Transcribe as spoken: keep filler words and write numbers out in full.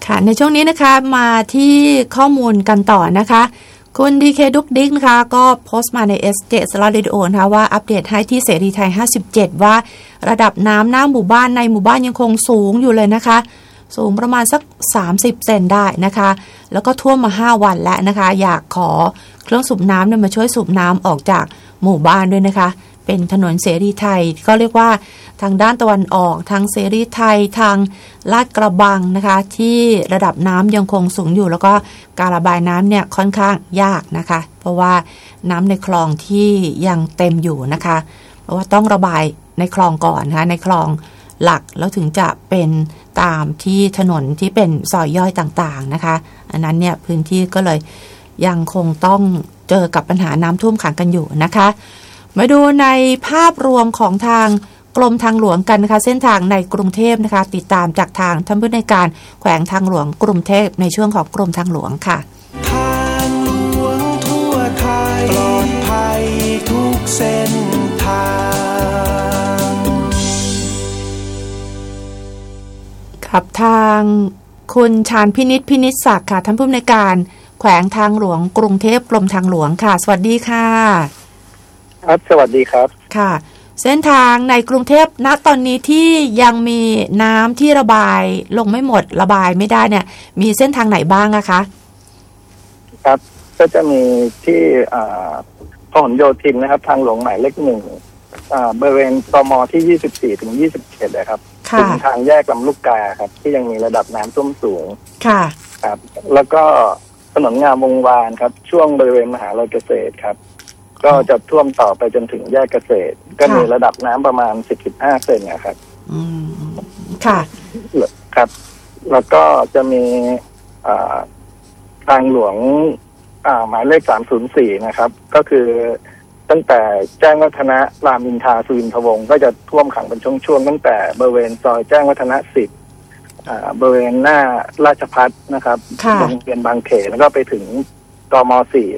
ค่ะในช่วงนี้นะคะมาที่ข้อมูลกันต่อนะคะคุณดีเคดุกดิกนะคะก็โพสต์มาใน เอส เจ ส เรดิโอ นะคะว่าอัปเดตให้ที่เสรีไทยห้าสิบเจ็ดว่าระดับน้ำหน้าหมู่บ้านในหมู่บ้านยังคงสูงอยู่เลยนะคะสูงประมาณสักสามสิบเซนได้นะคะแล้วก็ท่วมมาห้าวันแล้วนะคะอยากขอเครื่องสูบน้ำเนี่ยมาช่วยสูบน้ำออกจากหมู่บ้านด้วยนะคะเป็นถนนเสรีไทยก็เรียกว่าทางด้านตะวันออกทางเสรีไทยทางลาดกระบังนะคะที่ระดับน้ำยังคงสูงอยู่แล้วก็การระบายน้ำเนี่ยค่อนข้างยากนะคะเพราะว่าน้ำในคลองที่ยังเต็มอยู่นะคะเพราะว่าต้องระบายในคลองก่อนนะคะในคลองหลักแล้วถึงจะเป็นตามที่ถนนที่เป็นซอยย่อยต่างๆนะคะอันนั้นเนี่ยพื้นที่ก็เลยยังคงต้องเจอกับปัญหาน้ำท่วมขังกันอยู่นะคะมาดูในภาพรวมของทางกรมทางหลวงกันนะคะเส้นทางในกรุงเทพนะคะติดตามจากทางท่านผู้ในการแขวงทางหลวงกรุงเทพในช่วงของกรมทางหลวงค่ะทางหลวงทั่วไทยปลอดภัยทุกเส้นทางกับทางคุณชาญพินิจพินิจศักดิ์ค่ะท่านผู้ในการแขวงทางหลวงกรุงเทพกรมทางหลวงค่ะสวัสดีค่ะครับสวัสดีครับค่ะเส้นทางในกรุงเทพณตอนนี้ที่ยังมีน้ำที่ระบายลงไม่หมดระบายไม่ได้เนี่ยมีเส้นทางไหนบ้างอะคะครับก็จะมีที่พหลโยธินนะครับทางหลวงหมายเลขหนึ่งบริเวณตมที่ยี่สิบสี่ถึงยี่สิบเจ็ดเลยครับถึงทางแยกลำลูกกาครับที่ยังมีระดับน้ำท่วมสูงค่ะครับแล้วก็ถนนงามวงวานครับช่วงบริเวณมหาลัยเกษตรครับก็จะท่วมต่อไปจนถึงแยกเกษตรก็มีระดับน้ำประมาณสิบสิบห้าเซนนะครับอืมค่ะครับแล้วก็จะมีทางหลวงหมายเลขสามศูนย์สี่นะครับก็คือตั้งแต่แจ้งวัฒนะรามอินทราสุวินทวงศ์ก็จะท่วมขังเป็นช่วงๆตั้งแต่บริเวณซอยแจ้งวัฒนะสิบบริเวณหน้าราชภัฏนะครับโรงเรียนบางเขนแล้วก็ไปถึงกม.สี่